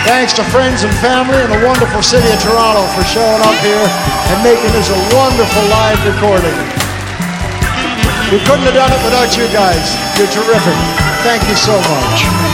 Thanks to friends and family in the wonderful city of Toronto for showing up here and making this a wonderful live recording. We couldn't have done it without you guys. You're terrific. Thank you so much.